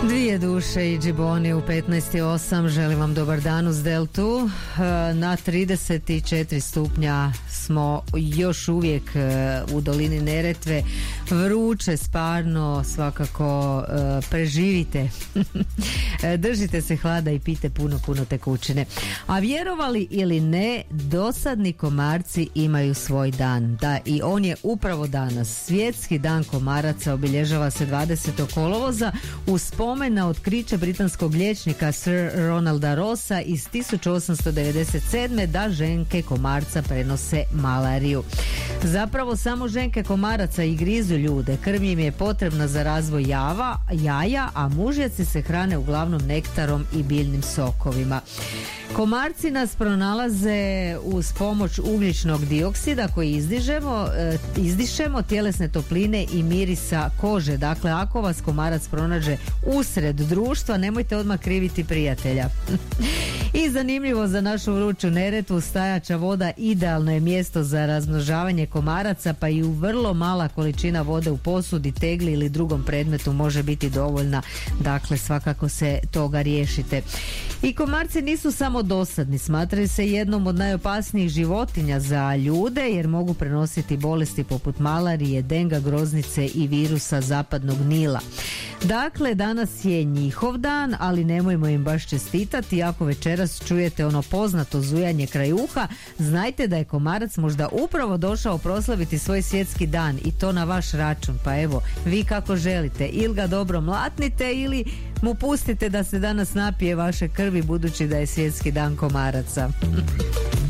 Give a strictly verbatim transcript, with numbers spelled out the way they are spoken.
Dvije duše i džiboni u petnaest i osam. Želim vam dobar dan uz Deltu. Na trideset četiri stupnja smo još uvijek u dolini Neretve. Vruće, sparno, svakako preživite. Držite se hlada i pite puno, puno tekućine. A vjerovali ili ne, dosadni komarci imaju svoj dan. Da, i on je upravo danas. Svjetski dan komaraca obilježava se dvadesetog kolovoza u spomen na otkriće britanskog liječnika Sir Ronalda Rossa iz tisuću osamsto devedeset sedme da ženke komarca prenose malariju. Zapravo samo ženke komaraca i grizu ljude, krv im je potrebna za razvoj java, jaja, a mužjaci se hrane uglavnom nektarom i biljnim sokovima. Komarci nas pronalaze uz pomoć ugljičnog dioksida koji izdižemo, e, izdišemo, tjelesne topline i mirisa kože. Dakle, ako vas komarac pronađe usred društva, nemojte odmah kriviti prijatelja. I zanimljivo za našu vruću Neretvu, stajača voda idealno je mjesto za razmnožavanje komaraca, pa i u vrlo mala količina vode u posudi, tegli ili drugom predmetu može biti dovoljna. Dakle, svakako se toga riješite. I komarci nisu samo dosadni, smatraju se jednom od najopasnijih životinja za ljude jer mogu prenositi bolesti poput malarije, denga, groznice i virusa zapadnog Nila. Dakle, danas je njihov dan, ali nemojmo im baš čestitati. Ako večeras čujete ono poznato zujanje kraj uha, znajte da je komarac možda upravo došao proslaviti svoj svjetski dan i to na vaš račun. Pa evo, vi kako želite, ili ga dobro mlatnite ili mu pustite da se danas napije vaše krvi budući da je svjetski dan komaraca.